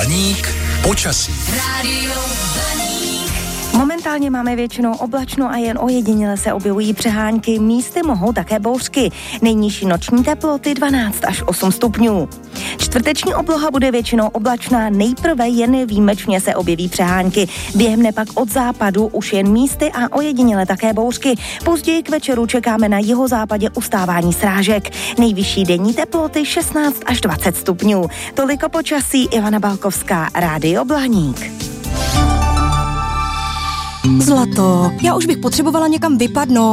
Blaník počasí. Momentálně máme většinou oblačno a jen ojediněle se objevují přehánky, místy mohou také bouřky. Nejnižší noční teploty 12 až 8 stupňů. Čtvrteční obloha bude většinou oblačná, nejprve jen výjimečně se objeví přehánky. Během dne pak od západu už jen místy a ojediněle také bouřky. Později k večeru čekáme na jihozápadě ustávání srážek. Nejvyšší denní teploty 16 až 20 stupňů. Toliko počasí, Ivana Balkovská, Rádio Blaník. Zlato, já už bych potřebovala někam vypadnout.